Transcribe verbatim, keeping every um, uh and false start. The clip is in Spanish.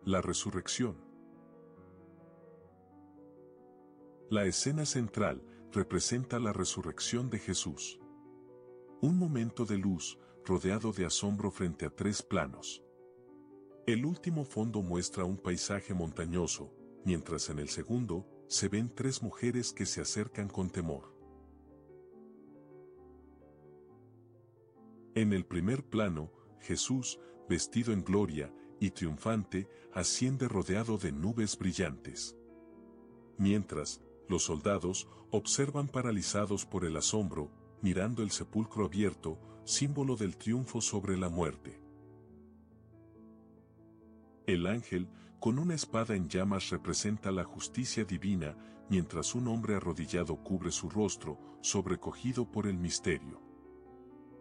La resurrección. La escena central representa la resurrección de Jesús. Un momento de luz, rodeado de asombro frente a tres planos. El último fondo muestra un paisaje montañoso, mientras en el segundo, se ven tres mujeres que se acercan con temor. En el primer plano, Jesús, vestido en gloria y triunfante, asciende rodeado de nubes brillantes. Mientras, los soldados observan paralizados por el asombro, mirando el sepulcro abierto, símbolo del triunfo sobre la muerte. El ángel, con una espada en llamas, representa la justicia divina, mientras un hombre arrodillado cubre su rostro, sobrecogido por el misterio.